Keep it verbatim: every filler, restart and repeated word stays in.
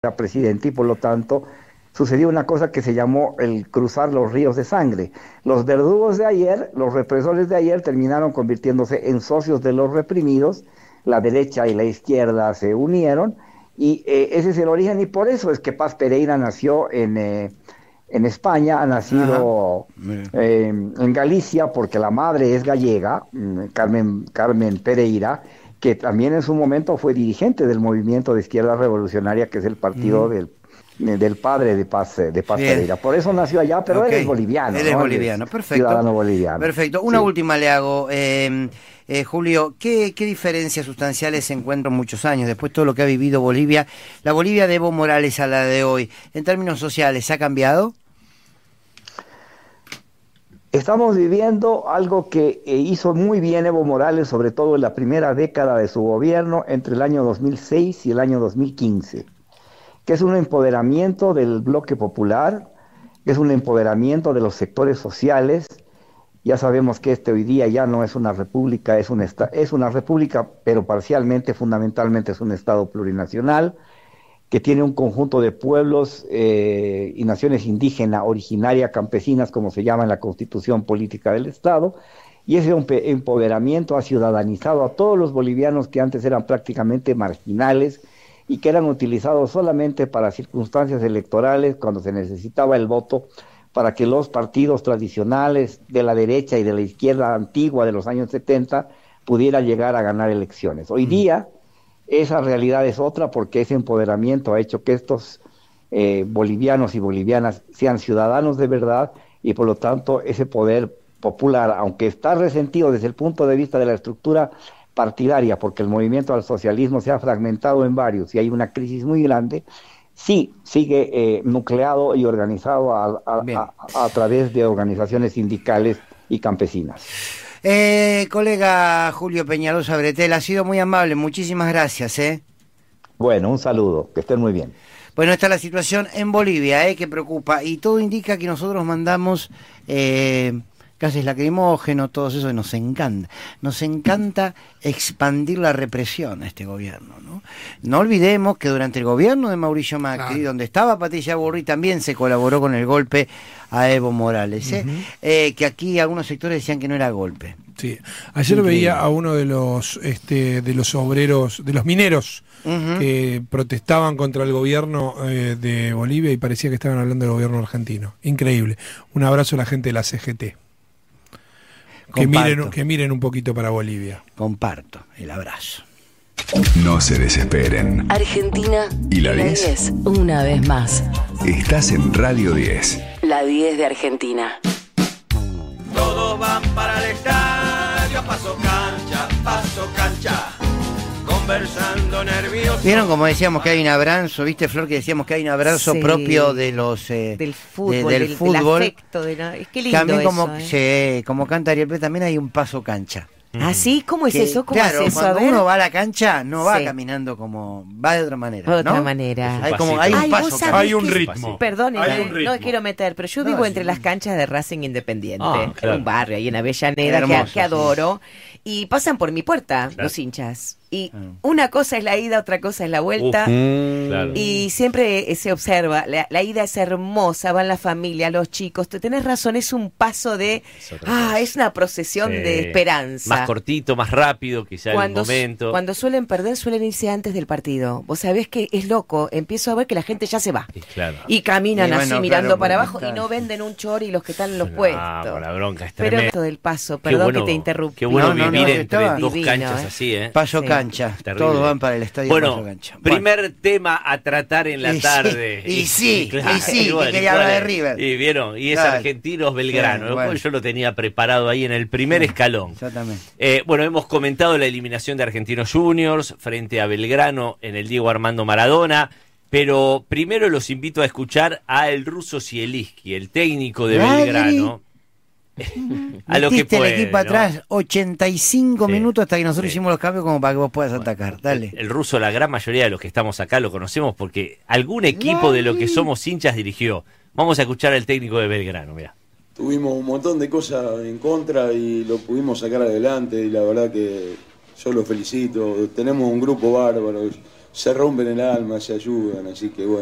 era presidente y por lo tanto sucedió una cosa que se llamó el cruzar los ríos de sangre. Los verdugos de ayer, los represores de ayer terminaron convirtiéndose en socios de los reprimidos, la derecha y la izquierda se unieron y eh, ese es el origen y por eso es que Paz Pereira nació en, eh, en España, ha nacido eh, en Galicia porque la madre es gallega, Carmen, Carmen Pereira, que también en su momento fue dirigente del movimiento de izquierda revolucionaria, que es el partido mm. del, del padre de Paz, de Paz Pereira. Por eso nació allá, pero okay. él es boliviano. Él es ¿no? boliviano, él es perfecto. Ciudadano boliviano. Perfecto. Una sí. última le hago, eh, eh, Julio. ¿qué, ¿Qué diferencias sustanciales se encuentran muchos años después de todo lo que ha vivido Bolivia? La Bolivia de Evo Morales a la de hoy, en términos sociales, ¿ha cambiado? Estamos viviendo algo que eh, hizo muy bien Evo Morales, sobre todo en la primera década de su gobierno, entre el año dos mil seis y el año dos mil quince, que es un empoderamiento del bloque popular, que es un empoderamiento de los sectores sociales. Ya sabemos que este hoy día ya no es una república, es, un esta- es una república, pero parcialmente, fundamentalmente es un estado plurinacional, que tiene un conjunto de pueblos eh, y naciones indígenas, originarias, campesinas, como se llama en la Constitución Política del Estado, y ese empoderamiento ha ciudadanizado a todos los bolivianos que antes eran prácticamente marginales y que eran utilizados solamente para circunstancias electorales, cuando se necesitaba el voto, para que los partidos tradicionales de la derecha y de la izquierda antigua de los años setenta pudieran llegar a ganar elecciones. Hoy mm. día, esa realidad es otra porque ese empoderamiento ha hecho que estos eh, bolivianos y bolivianas sean ciudadanos de verdad y por lo tanto ese poder popular, aunque está resentido desde el punto de vista de la estructura partidaria, porque el movimiento al socialismo se ha fragmentado en varios y hay una crisis muy grande, sí sigue eh, nucleado y organizado a, a, a, a través de organizaciones sindicales y campesinas. Eh, colega Julio Peñalosa Bretel, ha sido muy amable, muchísimas gracias. ¿eh? Bueno, un saludo, que estén muy bien. Bueno, está la situación en Bolivia, ¿eh? que preocupa, y todo indica que nosotros mandamos eh, gases lacrimógenos, todo eso, y nos encanta. Nos encanta expandir la represión a este gobierno, ¿no? No olvidemos que durante el gobierno de Mauricio Macri, claro. donde estaba Patricia Bullrich, también se colaboró con el golpe a Evo Morales, ¿eh? Uh-huh. eh, que aquí algunos sectores decían que no era golpe. Sí, ayer Increíble. veía a uno de los este, de los obreros, de los mineros uh-huh. que protestaban contra el gobierno eh, de Bolivia y parecía que estaban hablando del gobierno argentino. Increíble. Un abrazo a la gente de la C G T. Que miren, que miren un poquito para Bolivia. Comparto el abrazo. No se desesperen. Argentina y la diez. Una vez más. Estás en Radio diez. La diez de Argentina. Todos van para el estadio, paso cancha, paso cancha. Conversando nerviosos. Vieron como decíamos que hay un abrazo, viste Flor, que decíamos que hay un abrazo sí. propio de los eh, del fútbol, de, del, del, fútbol. del afecto, de la... es que lindo también como, eso, ¿eh? sí, como canta Ariel, pero también hay un paso cancha. ¿Ah, sí? ¿Cómo es que, eso? ¿Cómo claro, es eso? cuando a ver. uno va a la cancha, no va sí. caminando como... va de otra manera, De otra ¿no? manera. Hay, como, hay un Ay, paso cancha. Hay un ritmo. Perdón, hay un ritmo. no quiero meter, pero yo no, vivo sí. entre las canchas de Racing Independiente, Ah, claro. en un barrio ahí en Avellaneda, hermoso, que, que adoro, sí. y pasan por mi puerta claro. los hinchas. Y mm. una cosa es la ida, otra cosa es la vuelta. Uh, claro. Y siempre se observa, la, la ida es hermosa, van la familia, los chicos. Tú tenés razón, es un paso de... Ah, es una procesión sí. de esperanza. Más cortito, más rápido, quizá cuando, el momento. Cuando suelen perder, suelen irse antes del partido. Vos sabés que es loco, empiezo a ver que la gente ya se va. Sí, claro. Y caminan y bueno, así claro, mirando para abajo está. y no venden un chori los que están en los no, puestos. por la bronca, es Pero esto del paso, perdón bueno, que te interrumpí. Qué bueno no, no, vivir no, entre estaba dos divino, canchas ¿eh? así, ¿eh? Paso sí. cancha, Terrible. todos van para el estadio bueno, paso cancha. Primer Bueno. tema a tratar en la y tarde. Sí, y, y sí, claro, y sí, y bueno, que quería hablar de es? River. Y vieron, y es claro. Argentinos Belgrano. Sí, bueno. Yo lo tenía preparado ahí en el primer sí, escalón. Exactamente. Eh, bueno, hemos comentado la eliminación de Argentinos Juniors frente a Belgrano en el Diego Armando Maradona. Pero primero los invito a escuchar a el ruso Zielinski, el técnico de Ay, Belgrano. A lo que puede, el equipo ¿no? atrás ochenta y cinco Sí, minutos hasta que nosotros sí. hicimos los cambios como para que vos puedas Bueno, atacar. Dale. El, el ruso, la gran mayoría de los que estamos acá lo conocemos porque algún equipo de lo que somos hinchas dirigió. Vamos a escuchar al técnico de Belgrano, mirá. Tuvimos un montón de cosas en contra y lo pudimos sacar adelante y la verdad que yo los felicito. Tenemos un grupo bárbaro. se rompen el alma, se ayudan, así que bueno.